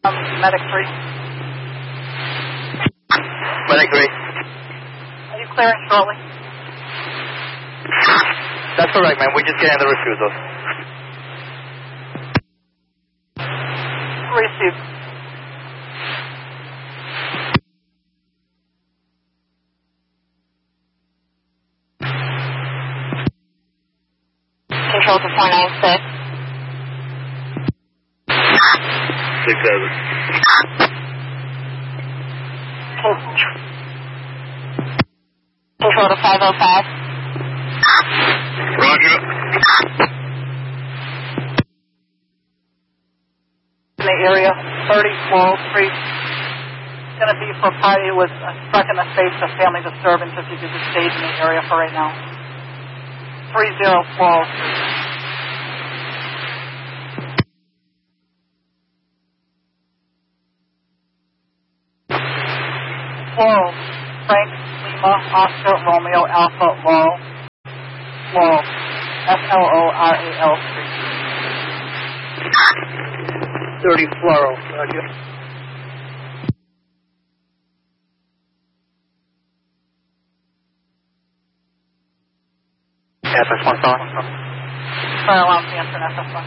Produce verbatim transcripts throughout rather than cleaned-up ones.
Um, Medic three. Medic three. Are you clearing shortly? That's correct, man. We're just getting the refusals. Received. Control to four nine six. Six seven. Control to five oh five. Roger. In the area, thirty Floral Street. It's going to be for a party who was uh, stuck in the face of family disturbance if you could just stage in the area for right now. three zero Floral Street. Floral. Frank, Lima, Oscar, Romeo, Alpha, Laurel. Floral. F L O R A L Street. thirty Floral. Roger. F S one, sorry. Fire alarm answer, F S one.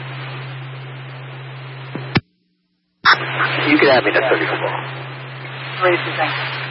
You can have me to thirty-four. Raise the thing.